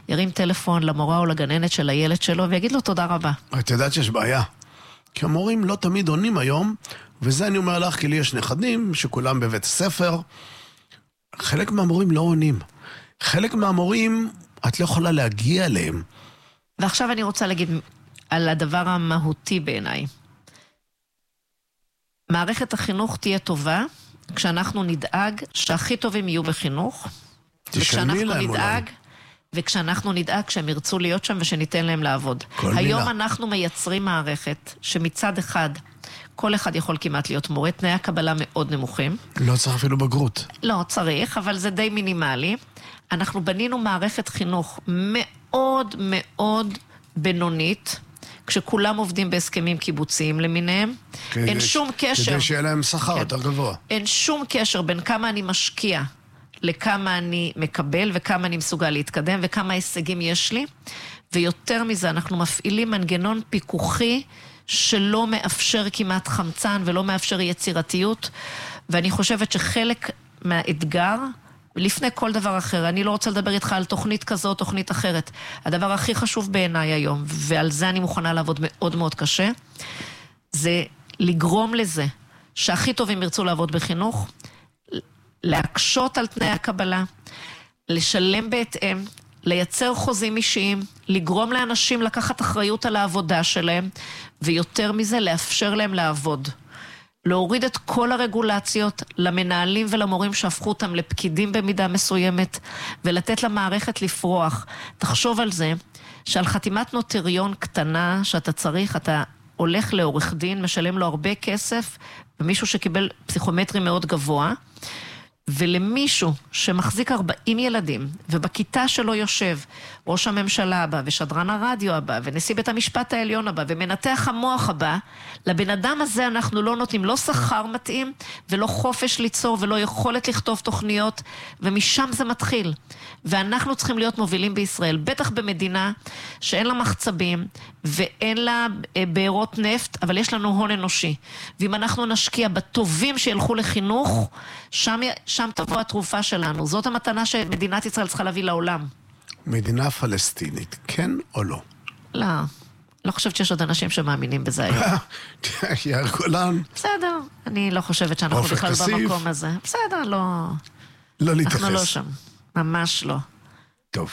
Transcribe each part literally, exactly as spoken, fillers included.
ירים טלפון למורה או לגננת של הילד שלו ויגיד לו תודה רבה. את יודעת שיש בעיה. כי המורים לא תמיד עונים היום, וזה אני אומר לך, כי לי יש נכדים שכולם בבית הספר. חלק מהמורים לא עונים. חלק מהמורים את לא יכולה להגיע אליהם. ועכשיו אני רוצה להגיד על הדבר המהותי בעיניי. מערכת החינוך תהיה טובה כשאנחנו נדאג שהכי טובים יהיו בחינוך. וכשאנחנו נדאג, וכשאנחנו נדאג שהם ירצו להיות שם ושניתן להם לעבוד. היום מילה. אנחנו מייצרים מערכת שמצד אחד, כל אחד יכול כמעט להיות מורה, תנאי הקבלה מאוד נמוכים. לא צריך אפילו בגרות. לא צריך, אבל זה די מינימלי. אנחנו בנינו מערכת חינוך מאוד מאוד בינונית, כשכולם עובדים בהסכמים קיבוציים למיניהם. כדי, אין שום קשר. כדי שיהיה להם שכר יותר גבוה. אין שום קשר בין כמה אני משקיע לכמה אני מקבל וכמה אני מסוגל להתקדם וכמה הישגים יש לי. ויותר מזה, אנחנו מפעילים מנגנון פיקוחי שלא מאפשר כמעט חמצן ולא מאפשר יצירתיות. ואני חושבת שחלק מהאתגר, לפני כל דבר אחר, אני לא רוצה לדבר איתך על תוכנית כזו או תוכנית אחרת. הדבר הכי חשוב בעיניי היום, ועל זה אני מוכנה לעבוד מאוד מאוד קשה, זה לגרום לזה שהכי טובים ירצו לעבוד בחינוך, להקשות על תנאי הקבלה, לשלם בהתאם, לייצר חוזים אישיים, לגרום לאנשים לקחת אחריות על העבודה שלהם, ויותר מזה לאפשר להם לעבוד. להוריד את כל הרגולציות למנהלים ולמורים שהפכו אותם לפקידים במידה מסוימת, ולתת למערכת לפרוח. תחשוב על זה, שעל חתימת נוטריון קטנה שאתה צריך, אתה הולך לעורך דין, משלם לו הרבה כסף, ומישהו שקיבל פסיכומטרי מאוד גבוה, ולמישהו שמחזיק ארבעים ילדים, ובכיתה שלו יושב ראש הממשלה הבא, ושדרן הרדיו הבא, ונשיא בית המשפט העליון הבא, ומנתח המוח הבא, לבן אדם הזה אנחנו לא נותנים לא שכר מתאים, ולא חופש ליצור, ולא יכולת לכתוב תוכניות, ומשם זה מתחיל. ואנחנו צריכים להיות מובילים בישראל, בטח במדינה שאין לה מחצבים, ואין לה בארות נפט, אבל יש לנו הון אנושי. ואם אנחנו נשקיע בטובים שילכו לחינוך, שם, שם תבוא התרופה שלנו. זאת המתנה שמדינת ישראל צריכה להביא לעולם. מדינה פלסטינית, כן או לא? לא. לא חושבת שיש עוד אנשים שמאמינים בזה היום. יאיר גולן. בסדר. אני לא חושבת שאנחנו בכלל במקום הזה. בסדר, לא... לא להתייחס. אנחנו לא שם. ממש לא. טוב.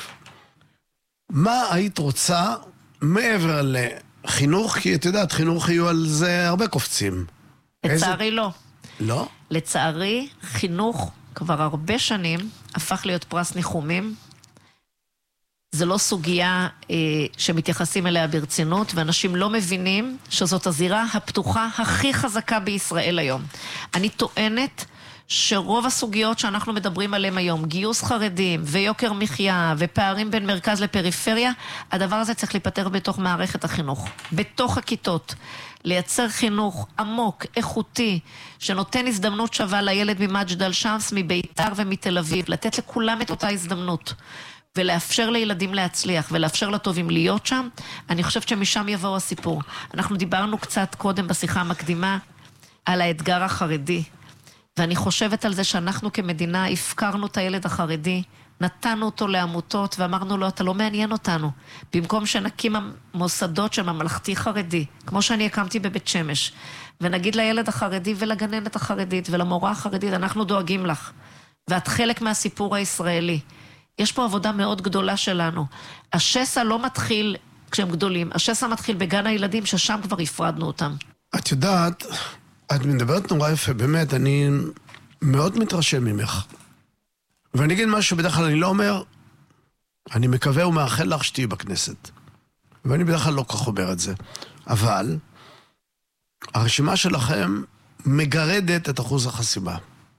מה היית רוצה מעבר לחינוך? כי את יודעת, חינוך יהיו על זה הרבה קופצים. לצערי איזה... לא. לא? לצערי, חינוך כבר הרבה שנים הפך להיות פרס ניחומים. זה לא סוגיה אה, שמתייחסים אליה ברצינות, ואנשים לא מבינים שזאת הזירה הפתוחה הכי חזקה בישראל היום. אני טוענת שרוב הסוגיות שאנחנו מדברים עליהן היום, גיוס חרדים ויוקר מחיה ופערים בין מרכז לפריפריה, הדבר הזה צריך להיפטר בתוך מערכת החינוך, בתוך הכיתות. לייצר חינוך עמוק, איכותי, שנותן הזדמנות שווה לילד ממג'דל אל-שמס, מביתר ומתל אביב, לתת לכולם את אותה הזדמנות, ולאפשר לילדים להצליח, ולאפשר לטובים להיות שם. אני חושבת שמשם יבוא הסיפור. אנחנו דיברנו קצת קודם בשיחה המקדימה על האתגר החרדי, ואני חושבת על זה שאנחנו כמדינה הפקרנו את הילד החרדי, נתנו אותו לעמותות ואמרנו לו, אתה לא מעניין אותנו. במקום שנקים מוסדות של ממלכתי חרדי, כמו שאני הקמתי בבית שמש, ונגיד לילד החרדי ולגננת החרדית ולמורה החרדית, אנחנו דואגים לך. ואת חלק מהסיפור הישראלי. יש פה עבודה מאוד גדולה שלנו. השסע לא מתחיל כשהם גדולים, השסע מתחיל בגן הילדים ששם כבר הפרדנו אותם. את יודעת, את מדברת נורא יפה, באמת, אני מאוד מתרשם ממך. ואני אגיד משהו בדרך כלל אני לא אומר, אני מקווה ומאחל לך שתהיי בכנסת. ואני בדרך כלל לא כך אומר את זה. אבל הרשימה שלכם מגרדת את אחוז החסימה.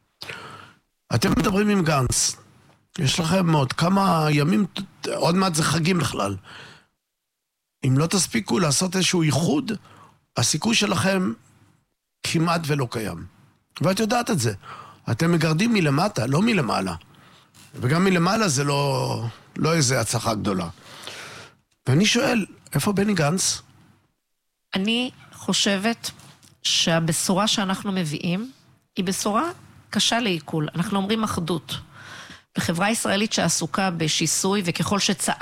אתם מדברים עם גנץ. יש לכם עוד כמה ימים, עוד מעט זה חגים בכלל. אם לא תספיקו לעשות איזשהו ייחוד, הסיכוי שלכם כמעט ולא קיים. ואת יודעת את זה. אתם מגרדים מלמטה, לא מלמעלה. וגם מלמעלה זה לא, לא איזו הצלחה גדולה. ואני שואל, איפה בני גנץ? אני חושבת שהבשורה שאנחנו מביאים היא בשורה קשה לעיכול. אנחנו אומרים אחדות. בחברה ישראלית שעסוקה בשיסוי, וככל שצע